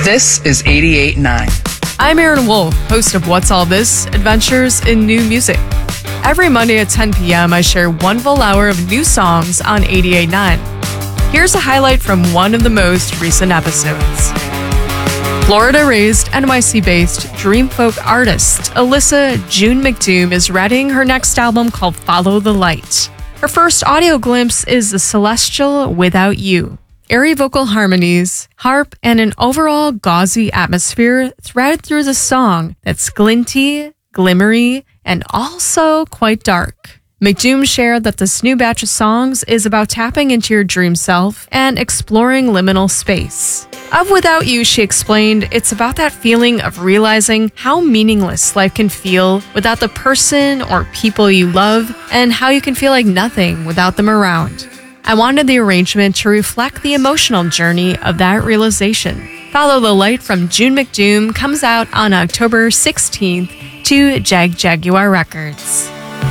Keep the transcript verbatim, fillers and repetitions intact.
This is eighty-eight point nine. I'm Aaron Wolf, host of What's All This? Adventures in New Music. Every Monday at ten p.m., I share one full hour of new songs on eighty-eight point nine. Here's a highlight from one of the most recent episodes. Florida-raised, N Y C-based dream folk artist Alyssa June McDoom is writing her next album called Follow the Light. Her first audio glimpse is The Celestial Without You. Airy vocal harmonies, harp, and an overall gauzy atmosphere thread through the song that's glinty, glimmery, and also quite dark. McDoom shared that this new batch of songs is about tapping into your dream self and exploring liminal space. Of Without You, she explained, it's about that feeling of realizing how meaningless life can feel without the person or people you love, and how you can feel like nothing without them around. I wanted the arrangement to reflect the emotional journey of that realization. Follow the Light from June McDoom comes out on October sixteenth to Jag Jaguar Records.